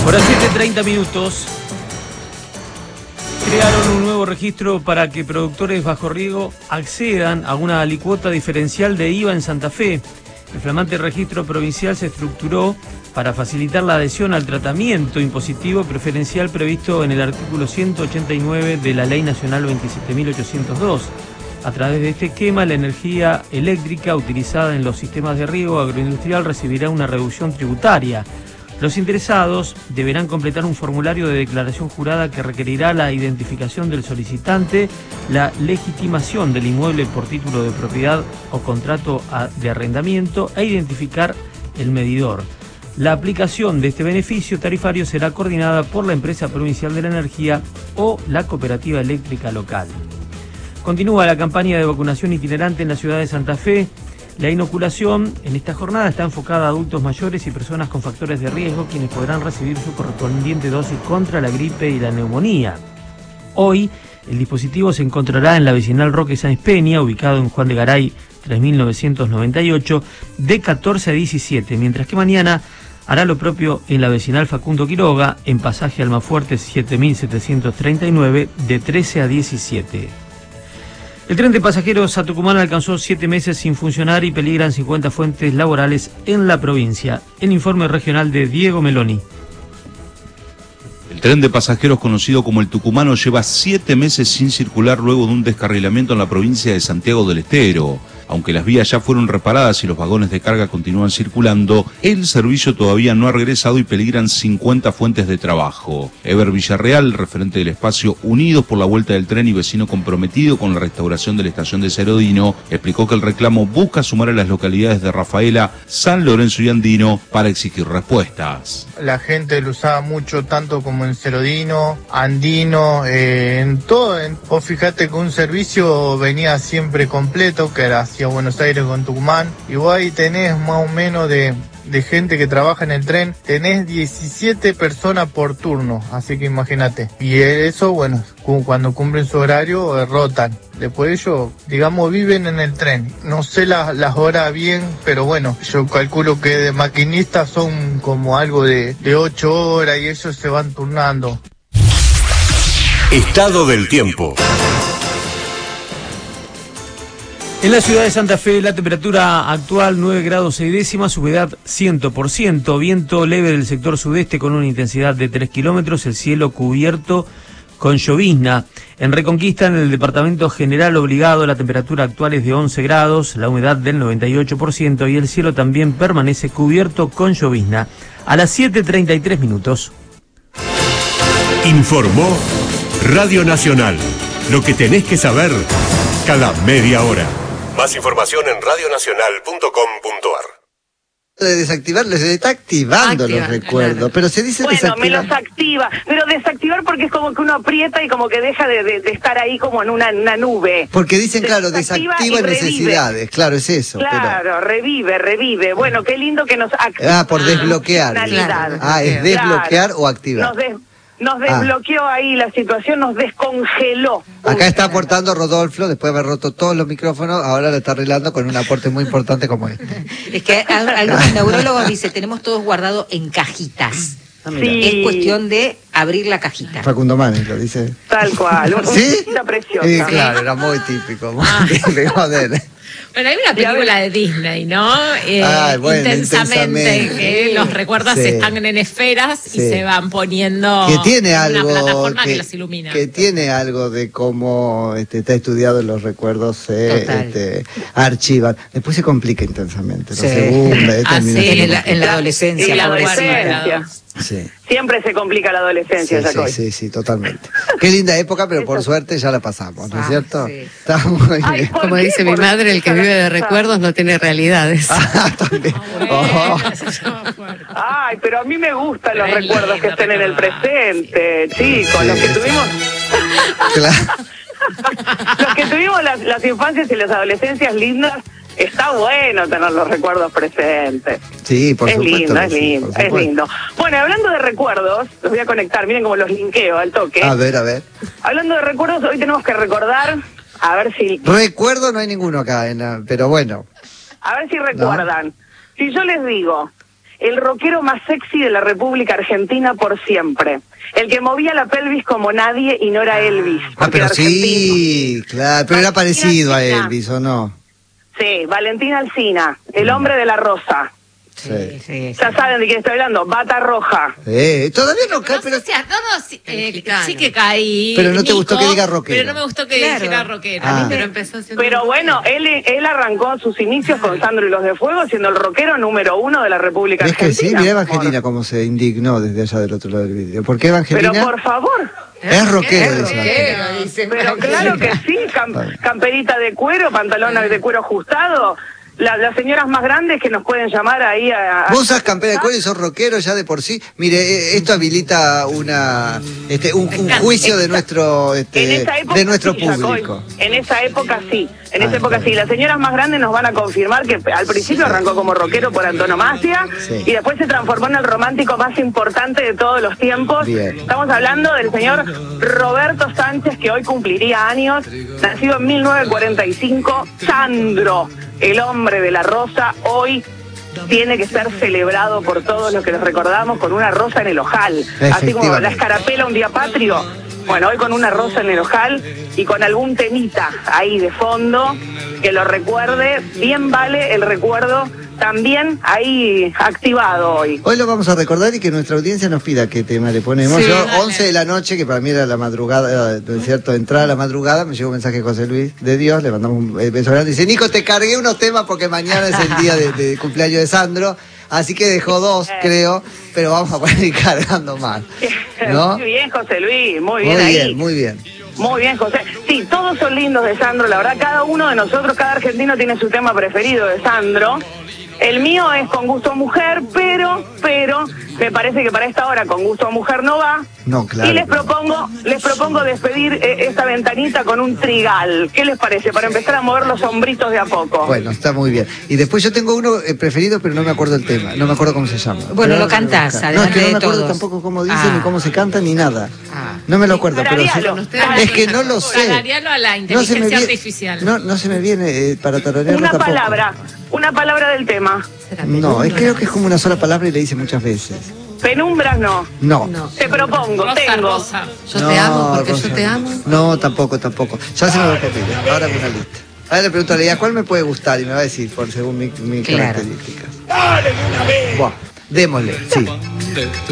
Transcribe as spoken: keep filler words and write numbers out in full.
Por las siete treinta minutos, crearon un nuevo registro para que productores bajo riego accedan a una alicuota diferencial de I V A en Santa Fe. El flamante registro provincial se estructuró para facilitar la adhesión al tratamiento impositivo preferencial previsto en el artículo ciento ochenta y nueve de la Ley Nacional veintisiete mil ochocientos dos. A través de este esquema, la energía eléctrica utilizada en los sistemas de riego agroindustrial recibirá una reducción tributaria. Los interesados deberán completar un formulario de declaración jurada que requerirá la identificación del solicitante, la legitimación del inmueble por título de propiedad o contrato de arrendamiento e identificar el medidor. La aplicación de este beneficio tarifario será coordinada por la Empresa Provincial de la Energía o la Cooperativa Eléctrica Local. Continúa la campaña de vacunación itinerante en la ciudad de Santa Fe. La inoculación en esta jornada está enfocada a adultos mayores y personas con factores de riesgo, quienes podrán recibir su correspondiente dosis contra la gripe y la neumonía. Hoy, el dispositivo se encontrará en la vecinal Roque Sáenz Peña, ubicado en Juan de Garay tres mil novecientos noventa y ocho, de catorce a diecisiete, mientras que mañana hará lo propio en la vecinal Facundo Quiroga, en pasaje Almafuerte siete mil setecientos treinta y nueve, de trece a diecisiete. El tren de pasajeros a Tucumán alcanzó siete meses sin funcionar y peligran cincuenta fuentes laborales en la provincia. El informe regional de Diego Meloni. El tren de pasajeros conocido como el Tucumano lleva siete meses sin circular luego de un descarrilamiento en la provincia de Santiago del Estero. Aunque las vías ya fueron reparadas y los vagones de carga continúan circulando, el servicio todavía no ha regresado y peligran cincuenta fuentes de trabajo. Eber Villarreal, referente del espacio Unidos por la Vuelta del Tren y vecino comprometido con la restauración de la estación de Cerodino, explicó que el reclamo busca sumar a las localidades de Rafaela, San Lorenzo y Andino para exigir respuestas. La gente lo usaba mucho, tanto como en Cerodino, Andino, eh, en todo. En, vos fijate que un servicio venía siempre completo, que era hacia Buenos Aires con Tucumán, y vos ahí tenés más o menos de, de gente que trabaja en el tren, tenés diecisiete personas por turno, así que imagínate. Y eso, bueno, cuando cumplen su horario, eh, rotan. Después ellos, digamos, viven en el tren. No sé la, las horas bien, pero bueno, yo calculo que de maquinistas son como algo de, de ocho horas y ellos se van turnando. Estado del tiempo. En la ciudad de Santa Fe, la temperatura actual nueve grados seis décimas, humedad cien por ciento, viento leve del sector sudeste con una intensidad de tres kilómetros, el cielo cubierto con llovizna. En Reconquista, en el departamento General Obligado, la temperatura actual es de once grados, la humedad del noventa y ocho por ciento y el cielo también permanece cubierto con llovizna. A las siete treinta y tres minutos. Informó Radio Nacional. Lo que tenés que saber cada media hora. Más información en radio nacional punto com punto ar. De desactivarlo, se está activando Activa, los recuerdos, claro. Pero se dice bueno, desactivar. me los activa, pero desactivar porque es como que uno aprieta y como que deja de, de, de estar ahí como en una, una nube. Porque dicen, claro, desactiva, desactiva necesidades, claro, es eso. Claro, pero... revive, revive. Bueno, qué lindo que nos activa. Ah, por desbloquear. Claro. Ah, es desbloquear claro. o activar. Nos des... Nos desbloqueó ah. ahí la situación, nos descongeló. Acá está aportando Rodolfo, después de haber roto todos los micrófonos, ahora lo está arreglando con un aporte muy importante como este. Es que algunos neurólogos dicen, tenemos todos guardado en cajitas. Ah, sí. Es cuestión de abrir la cajita. Facundo Manes lo dice. Tal cual, una ¿Sí? cajita preciosa. Sí, claro, era muy típico, muy ah. típico de él. Bueno, hay una película de Disney, ¿no? Eh, ah, bueno, intensamente, intensamente, que los recuerdos sí. están en esferas sí. y se van poniendo que tiene en algo, una plataforma que, que los ilumina. Que tiene algo de cómo este, está estudiado en los recuerdos, se este, archivan. Después se complica intensamente. Sí. La segunda, ah, sí, en, la, en la adolescencia. En la adolescencia. Sí. Siempre se complica la adolescencia, sí, Jacoy. Sí, sí, sí, totalmente. Qué linda época, pero por suerte ya la pasamos, ¿no es cierto? Sí. Está muy Ay, bien. Como dice mi madre, el que vive de recuerdos no tiene realidades. Ah, también. Oh, bueno. Ay, pero a mí me gustan los recuerdos que estén en el presente, chicos, sí, los que tuvimos... Claro. Los que tuvimos las, las infancias y las adolescencias lindas. Está bueno tener los recuerdos presentes. Sí, por es supuesto. Lindo, es sí, lindo, es lindo. Bueno, hablando de recuerdos, los voy a conectar, miren cómo los linkeo al toque. A ver, a ver. Hablando de recuerdos, hoy tenemos que recordar, a ver si... Recuerdo no hay ninguno acá, en la, pero bueno. A ver si recuerdan. ¿No? Si yo les digo, el rockero más sexy de la República Argentina por siempre. El que movía la pelvis como nadie y no era Elvis. Ah, pero era sí, argentino. claro, pero era parecido a Alsina. Elvis, ¿o no? Sí, Valentín Alsina, el hombre de la rosa. Sí. Sí, sí. Ya saben de quién estoy hablando, bata roja. Eh, todavía no cae, pero... O sea, no, no, sí, eh, sí que caí. Pero no te Nico, gustó que diga rockero. Pero no me gustó que Claro. dijera rockero. Ah. Pero empezó siendo Pero bueno, él, él arrancó sus inicios con Sandro y los de Fuego siendo el rockero número uno de la República ¿Ves que sí? Argentina. Mirá Evangelina cómo se indignó desde allá del otro lado del vídeo. ¿Por qué Evangelina? Pero por favor. Es rockero, Es dice rockero, Evangelina. dice Pero María. claro que sí, cam- camperita de cuero, pantalones de cuero ajustado. La- las señoras más grandes que nos pueden llamar ahí a... a- Vos sos campera de cuero y sos rockero ya de por sí. Mire, eh, esto habilita una este un, un juicio de nuestro En este, esa época de nuestro sí, Jacoy. público. En esa época sí, en Ah, esa época está sí. bien. Las señoras más grandes nos van a confirmar que al principio arrancó como rockero por antonomasia Sí. y después se transformó en el romántico más importante de todos los tiempos. Bien. Estamos hablando del señor Roberto Sánchez, que hoy cumpliría años, nacido en mil novecientos cuarenta y cinco, Sandro, el hombre de la rosa, hoy tiene que ser celebrado por todos los que les recordamos con una rosa en el ojal, así como Efectivamente. la escarapela un día patrio. Bueno, hoy con una rosa en el ojal y con algún temita ahí de fondo que lo recuerde, bien vale el recuerdo también ahí activado hoy. Hoy lo vamos a recordar y que nuestra audiencia nos pida qué tema le ponemos. Sí, Yo, dale. once de la noche, que para mí era la madrugada, ¿no es cierto? Entrada a la madrugada, me llegó un mensaje de José Luis de Dios, le mandamos un beso grande. Dice, Nico, te cargué unos temas porque mañana es el día de, de cumpleaños de Sandro, así que dejó dos, creo, pero vamos a poner ir cargando más. ¿No? Muy bien, José Luis, muy bien Muy ahí. bien, muy bien. Muy bien, José. Sí, todos son lindos de Sandro, la verdad, cada uno de nosotros, cada argentino tiene su tema preferido de Sandro. El mío es Con Gusto a Mujer, pero, pero, me parece que para esta hora Con Gusto a Mujer no va. No, claro. Y les propongo, les propongo despedir eh, esta ventanita con un trigal. ¿Qué les parece? Para empezar a mover los hombritos de a poco. Bueno, está muy bien. Y después yo tengo uno eh, preferido, pero no me acuerdo el tema, no me acuerdo cómo se llama. Bueno, Pero lo ahora tengo que cantás, buscar. adelante No, es que no de me acuerdo todos. tampoco cómo dice, Ah. ni cómo se canta, ni nada. Ah. No me lo acuerdo, pero sí. Tararealo. Es que no lo sé. Tararealo a la No se me inteligencia viene- artificial. No, no se me viene eh, para tararearlo Una tampoco. palabra, una palabra del tema. No, es, creo que es como una sola palabra y le dice muchas veces. Penumbras no. No. No. Te propongo, Rosa, tengo. rosa. Yo No, te amo porque Rosa. yo te amo. No, tampoco, tampoco. Ya se me va a pedir. Ahora con una lista. Ahora le pregunto a Leia, ¿cuál me puede gustar? Y me va a decir, por según mi, mi Claro. características. Buah, démosle, sí.